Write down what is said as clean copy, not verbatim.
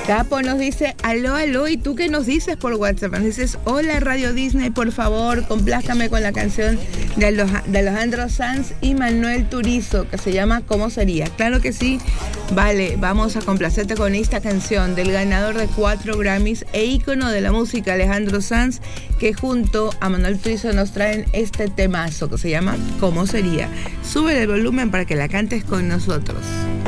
Capo nos dice, aló, aló, ¿y tú qué nos dices por WhatsApp? Nos dices, hola Radio Disney, por favor, complázcame con la canción de Alejandro Sanz y Manuel Turizo, que se llama ¿Cómo sería? Claro que sí, vale, vamos a complacerte con esta canción del ganador de 4 Grammys e ícono de la música, Alejandro Sanz, que junto a Manuel Turizo nos traen este temazo que se llama ¿Cómo sería? Sube el volumen para que la cantes con nosotros.